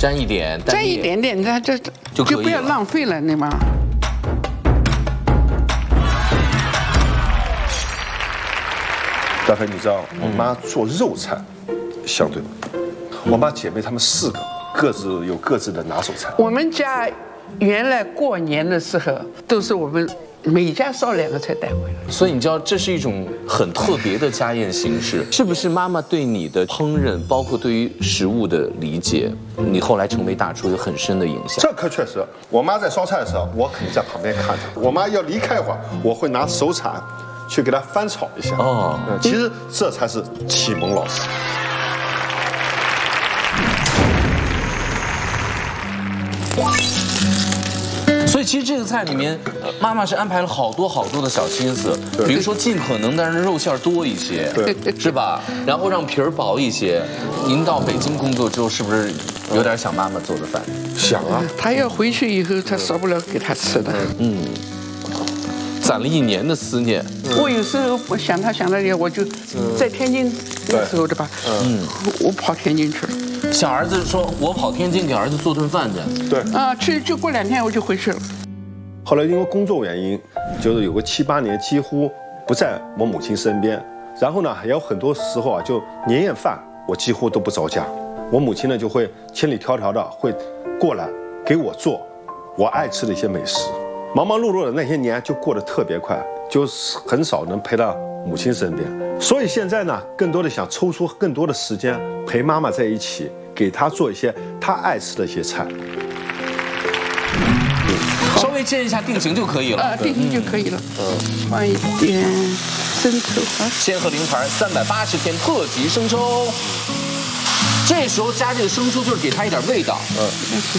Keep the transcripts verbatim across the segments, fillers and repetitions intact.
沾一点， 沾一点点，它这就可以了， 就不要浪费了，对吗？ 大飞，你知道我妈做肉菜，相对，我妈姐妹她们四个，各自有各自的拿手菜。 我们家原来过年的时候，都是我们每家烧两个菜带回来。 所以你知道，这是一种很特别的家宴形式，是不是？妈妈对你的烹饪，包括对于食物的理解，你后来成为大厨有很深的影响。 这可确实，我妈在烧菜的时候，我肯定在旁边看着。我妈要离开一会儿，我会拿手铲去给她翻炒一下。哦，嗯，其实这才是启蒙老师。 所以其实这个菜里面，妈妈是安排了好多好多的小心思，比如说尽可能的让肉馅多一些， 对， 是吧？然后让皮儿薄一些。您到北京工作之后，是不是有点想妈妈做的饭？ 想啊， 她要回去以后，她少不了给她吃的。 嗯，攒了一年的思念。 我有时候我想她想到点，我就在天津那时候的吧，嗯，我跑天津去了。 小儿子说：“我跑天津给儿子做顿饭去。” 对啊，去就过两天我就回去了。 后来因为工作原因，就是有个七八年几乎不在我母亲身边。然后呢，还有很多时候啊，就年夜饭我几乎都不着家，我母亲呢就会千里迢迢的会过来给我做我爱吃的一些美食。忙忙碌碌的那些年就过得特别快，就是很少能陪到母亲身边。所以现在呢，更多的想抽出更多的时间陪妈妈在一起，给她做一些她爱吃的一些菜。 稍微煎一下定型就可以了。 啊，定型就可以了。嗯，放一点生抽啊， 仙鹤灵牌三百八十天特级生抽。这时候加这个生抽就是给它一点味道。嗯。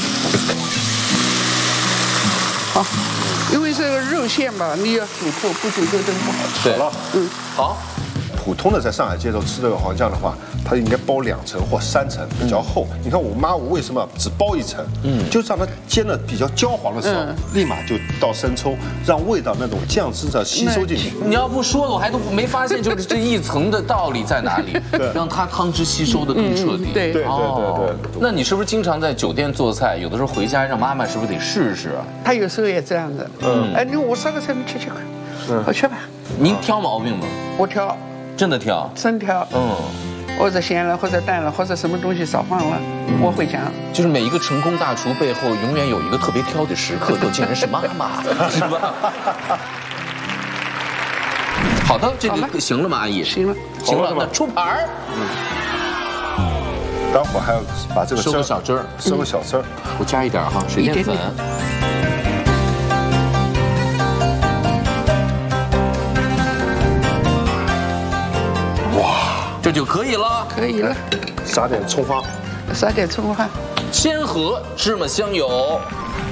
好，因为这个肉馅吧，你要煮透，不煮透真不好吃。 好了， 嗯， 好。 普通的在上海街头吃这个黄酱的话，它应该包两层或三层，比较厚。你看我妈，我为什么只包一层？嗯，就让它煎的比较焦黄的时候，立马就倒生抽，让味道那种酱汁的吸收进去。 你要不说，我还都没发现，就是这一层的道理在哪里，让它汤汁吸收的更彻底。 对对对对对。 那你是不是经常在酒店做菜？有的时候回家让妈妈是不是得试试啊？ 她有时候也这样的。嗯，哎，你我烧个菜你吃吃看，我去吧。 您挑毛病吗？ 我挑。 真的挑， 真挑，嗯，或者咸了，或者淡了，或者什么东西少放了，我会讲。 就是每一个成功大厨背后，永远有一个特别挑的时刻，就竟然是妈妈，是吧？好的，这个行了吗，阿姨？ 行了， 行了，那出盘儿。 嗯。待会儿还要把这个收个小汁儿， 收个小汁儿， 我加一点哈，水淀粉。这就可以了， 可以了。 撒点葱花， 撒点葱花， 鲜荷、芝麻香油，